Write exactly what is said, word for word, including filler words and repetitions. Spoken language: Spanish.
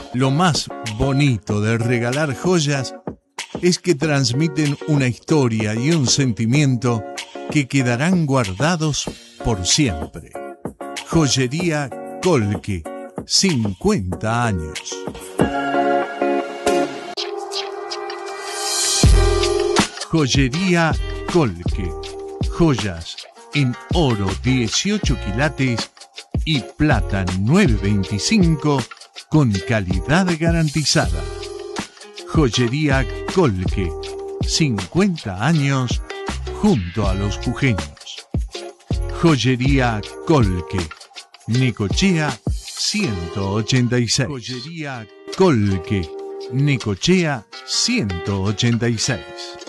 Lo más bonito de regalar joyas es que transmiten una historia y un sentimiento que quedarán guardados por siempre. Joyería Colque, cincuenta años. Joyería Colque, joyas en oro dieciocho quilates y plata nueve veinticinco con calidad garantizada. Joyería Colque, cincuenta años junto a los jujeños. Joyería Colque, Necochea ciento ochenta y seis. Joyería Colque, Necochea ciento ochenta y seis.